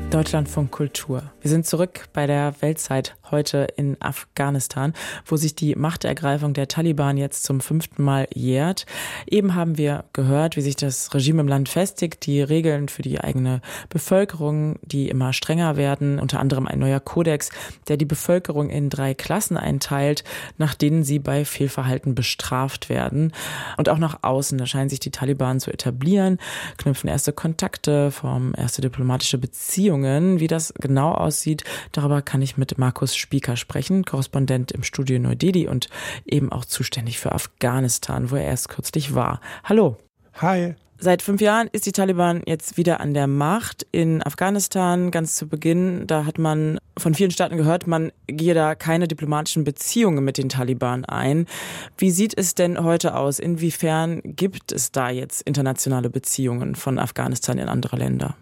Deutschlandfunk Kultur. Wir sind zurück bei der Weltzeit heute in Afghanistan, wo sich die Machtergreifung der Taliban jetzt zum 5. Mal jährt. Eben haben wir gehört, wie sich das Regime im Land festigt, die Regeln für die eigene Bevölkerung, die immer strenger werden, unter anderem ein neuer Kodex, der die Bevölkerung in 3 Klassen einteilt, nach denen sie bei Fehlverhalten bestraft werden. Und auch nach außen, da scheinen sich die Taliban zu etablieren, knüpfen erste Kontakte, formen erste diplomatische Beziehungen. Wie das genau aussieht, darüber kann ich mit Markus Spieker sprechen, Korrespondent im Studio Neu-Delhi und eben auch zuständig für Afghanistan, wo er erst kürzlich war. Hallo. Hi. Seit 5 Jahren ist die Taliban jetzt wieder an der Macht in Afghanistan. Ganz zu Beginn, da hat man von vielen Staaten gehört, man gehe da keine diplomatischen Beziehungen mit den Taliban ein. Wie sieht es denn heute aus? Inwiefern gibt es da jetzt internationale Beziehungen von Afghanistan in andere Länder?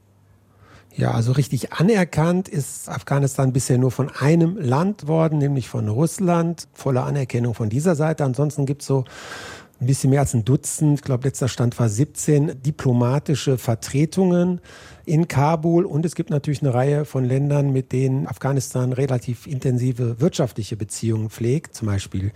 Ja, also richtig anerkannt ist Afghanistan bisher nur von einem Land worden, nämlich von Russland. Volle Anerkennung von dieser Seite. Ansonsten gibt es so ein bisschen mehr als ein Dutzend, ich glaube letzter Stand war 17 diplomatische Vertretungen in Kabul. Und es gibt natürlich eine Reihe von Ländern, mit denen Afghanistan relativ intensive wirtschaftliche Beziehungen pflegt. Zum Beispiel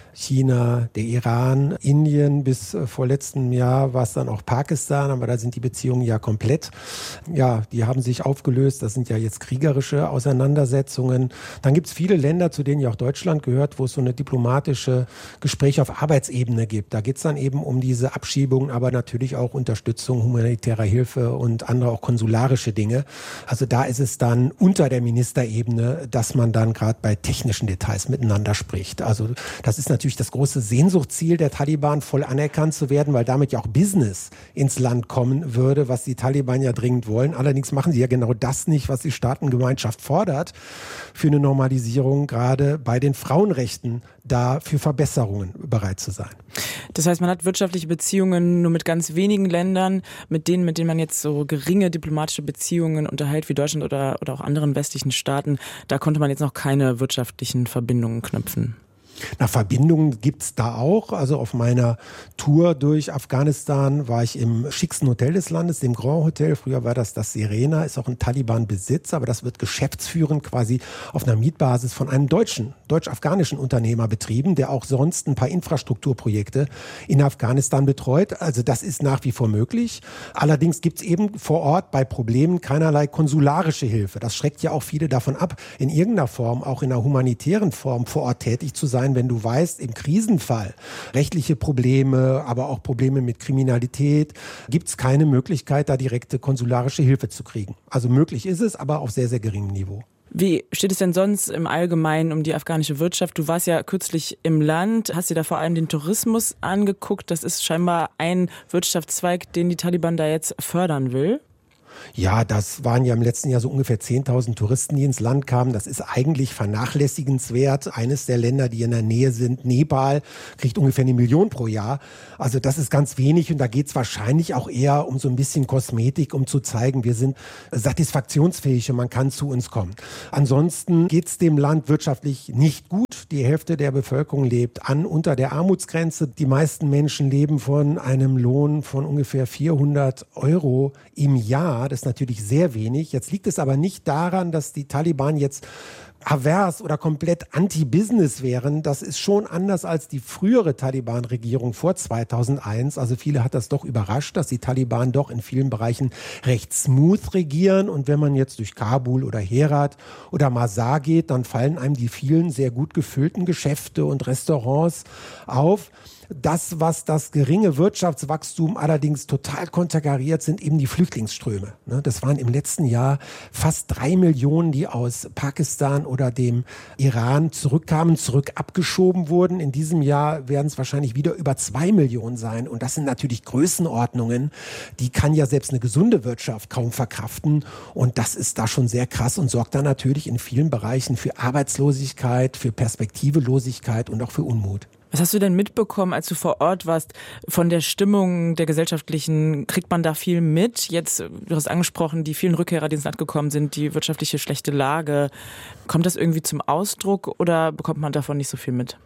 China, der Iran, Indien, bis vor letztem Jahr war es dann auch Pakistan, aber da sind die Beziehungen ja komplett. Ja, die haben sich aufgelöst, das sind ja jetzt kriegerische Auseinandersetzungen. Dann gibt es viele Länder, zu denen ja auch Deutschland gehört, wo es so eine diplomatische Gespräche auf Arbeitsebene gibt. Da geht es dann eben um diese Abschiebungen, aber natürlich auch Unterstützung humanitärer Hilfe und andere auch konsularische Dinge. Also da ist es dann unter der Ministerebene, dass man dann gerade bei technischen Details miteinander spricht. Also das ist natürlich das große Sehnsuchtsziel der Taliban, voll anerkannt zu werden, weil damit ja auch Business ins Land kommen würde, was die Taliban ja dringend wollen. Allerdings machen sie ja genau das nicht, was die Staatengemeinschaft fordert, für eine Normalisierung, gerade bei den Frauenrechten, da für Verbesserungen bereit zu sein. Das heißt, man hat wirtschaftliche Beziehungen nur mit ganz wenigen Ländern, mit denen man jetzt so geringe diplomatische Beziehungen unterhält wie Deutschland oder auch anderen westlichen Staaten. Da konnte man jetzt noch keine wirtschaftlichen Verbindungen knüpfen. Na, Verbindungen gibt's da auch. Also auf meiner Tour durch Afghanistan war ich im schicksten Hotel des Landes, dem Grand Hotel. Früher war das Serena, ist auch ein Taliban-Besitz, aber das wird geschäftsführend quasi auf einer Mietbasis von einem deutsch-afghanischen Unternehmer betrieben, der auch sonst ein paar Infrastrukturprojekte in Afghanistan betreut. Also das ist nach wie vor möglich. Allerdings gibt's eben vor Ort bei Problemen keinerlei konsularische Hilfe. Das schreckt ja auch viele davon ab, in irgendeiner Form, auch in einer humanitären Form vor Ort tätig zu sein, wenn du weißt, im Krisenfall rechtliche Probleme, aber auch Probleme mit Kriminalität, gibt es keine Möglichkeit, da direkte konsularische Hilfe zu kriegen. Also möglich ist es, aber auf sehr, sehr geringem Niveau. Wie steht es denn sonst im Allgemeinen um die afghanische Wirtschaft? Du warst ja kürzlich im Land, hast dir da vor allem den Tourismus angeguckt. Das ist scheinbar ein Wirtschaftszweig, den die Taliban da jetzt fördern will. Ja, das waren ja im letzten Jahr so ungefähr 10.000 Touristen, die ins Land kamen. Das ist eigentlich vernachlässigenswert. Eines der Länder, die in der Nähe sind, Nepal, kriegt ungefähr 1 Million pro Jahr. Also das ist ganz wenig und da geht es wahrscheinlich auch eher um so ein bisschen Kosmetik, um zu zeigen, wir sind satisfaktionsfähig und man kann zu uns kommen. Ansonsten geht es dem Land wirtschaftlich nicht gut. Die Hälfte der Bevölkerung lebt unter der Armutsgrenze. Die meisten Menschen leben von einem Lohn von ungefähr 400 € im Jahr. Das ist natürlich sehr wenig. Jetzt liegt es aber nicht daran, dass die Taliban jetzt avers oder komplett anti-Business wären. Das ist schon anders als die frühere Taliban-Regierung vor 2001. Also viele hat das doch überrascht, dass die Taliban doch in vielen Bereichen recht smooth regieren. Und wenn man jetzt durch Kabul oder Herat oder Mazar geht, dann fallen einem die vielen sehr gut gefüllten Geschäfte und Restaurants auf. Das, was das geringe Wirtschaftswachstum allerdings total konterkariert, sind eben die Flüchtlingsströme. Das waren im letzten Jahr fast 3 Millionen, die aus Pakistan oder dem Iran zurückkamen, zurück abgeschoben wurden. In diesem Jahr werden es wahrscheinlich wieder über 2 Millionen sein. Und das sind natürlich Größenordnungen, die kann ja selbst eine gesunde Wirtschaft kaum verkraften. Und das ist da schon sehr krass und sorgt dann natürlich in vielen Bereichen für Arbeitslosigkeit, für Perspektivelosigkeit und auch für Unmut. Was hast du denn mitbekommen, als du vor Ort warst, von der Stimmung der gesellschaftlichen? Kriegt man da viel mit? Jetzt, du hast angesprochen, die vielen Rückkehrer, die ins Land gekommen sind, die wirtschaftliche schlechte Lage. Kommt das irgendwie zum Ausdruck oder bekommt man davon nicht so viel mit?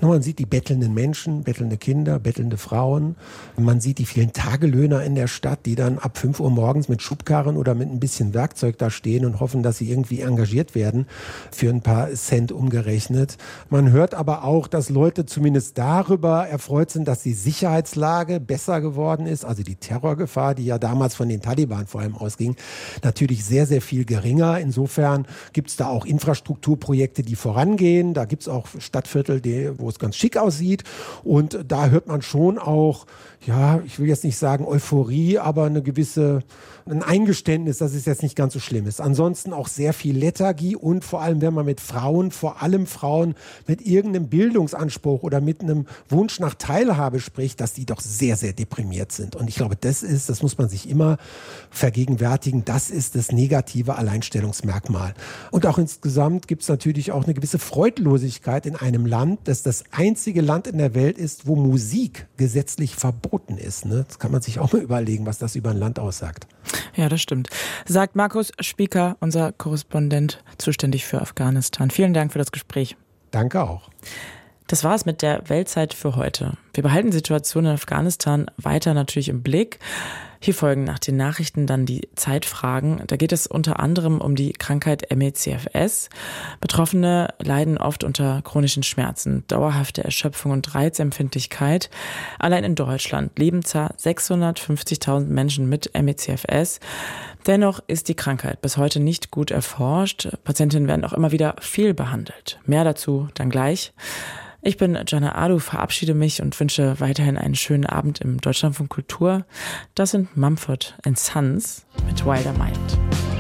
Man sieht die bettelnden Menschen, bettelnde Kinder, bettelnde Frauen. Man sieht die vielen Tagelöhner in der Stadt, die dann ab 5 Uhr morgens mit Schubkarren oder mit ein bisschen Werkzeug da stehen und hoffen, dass sie irgendwie engagiert werden, für ein paar Cent umgerechnet. Man hört aber auch, dass Leute zumindest darüber erfreut sind, dass die Sicherheitslage besser geworden ist. Also die Terrorgefahr, die ja damals von den Taliban vor allem ausging, natürlich sehr, sehr viel geringer. Insofern gibt es da auch Infrastrukturprojekte, die vorangehen. Da gibt es auch Stadtviertel, wo es ganz schick aussieht. Und da hört man schon auch, ja, ich will jetzt nicht sagen Euphorie, aber ein Eingeständnis, dass es jetzt nicht ganz so schlimm ist. Ansonsten auch sehr viel Lethargie und vor allem, wenn man mit Frauen, vor allem Frauen mit irgendeinem Bildungsanspruch oder mit einem Wunsch nach Teilhabe spricht, dass die doch sehr, sehr deprimiert sind. Und ich glaube, das muss man sich immer vergegenwärtigen, das ist das negative Alleinstellungsmerkmal. Und auch insgesamt gibt es natürlich auch eine gewisse Freudlosigkeit in einem Land, das das einzige Land in der Welt ist, wo Musik gesetzlich verboten ist. Ne? Das kann man sich auch mal überlegen, was das über ein Land aussagt. Ja, das stimmt. Sagt Markus Spieker, unser Korrespondent, zuständig für Afghanistan. Vielen Dank für das Gespräch. Danke auch. Das war's mit der Weltzeit für heute. Wir behalten die Situation in Afghanistan weiter natürlich im Blick. Hier folgen nach den Nachrichten dann die Zeitfragen. Da geht es unter anderem um die Krankheit ME/CFS. Betroffene leiden oft unter chronischen Schmerzen, dauerhafte Erschöpfung und Reizempfindlichkeit. Allein in Deutschland leben ca. 650.000 Menschen mit ME/CFS. Dennoch ist die Krankheit bis heute nicht gut erforscht. Patientinnen werden auch immer wieder fehlbehandelt. Mehr dazu dann gleich. Ich bin Jana Adu, verabschiede mich und wünsche weiterhin einen schönen Abend im Deutschlandfunk Kultur. Das sind Mumford & Sons mit Wilder Mind.